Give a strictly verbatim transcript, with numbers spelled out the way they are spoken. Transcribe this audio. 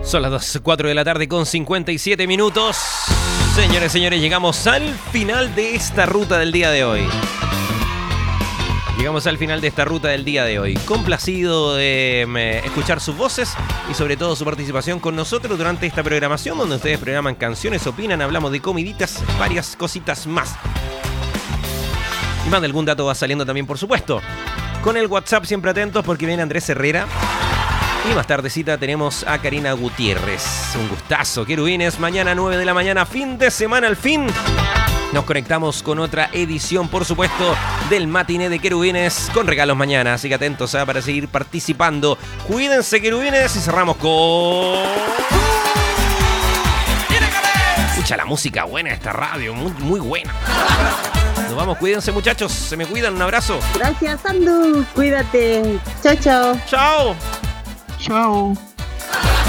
Son las cuatro de la tarde con cincuenta y siete minutos. Señores, señores, llegamos al final de esta ruta del día de hoy. Llegamos al final de esta ruta del día de hoy. Complacido de eh, escuchar sus voces y sobre todo su participación con nosotros durante esta programación donde ustedes programan canciones, opinan, hablamos de comiditas, varias cositas más. Y más de algún dato va saliendo también, por supuesto. Con el WhatsApp siempre atentos porque viene Andrés Herrera. Y más tardecita tenemos a Karina Gutiérrez. Un gustazo, querubines. Mañana nueve de la mañana, fin de semana al fin. Nos conectamos con otra edición, por supuesto, del Matiné de Querubines con regalos mañana. Así que atentos ¿eh? para seguir participando. Cuídense, querubines, y cerramos con... Escucha la música buena de esta radio, muy, muy buena. Nos vamos, cuídense, muchachos. Se me cuidan, un abrazo. Gracias, Andu. Cuídate. Chao, chao. Chao. Chao.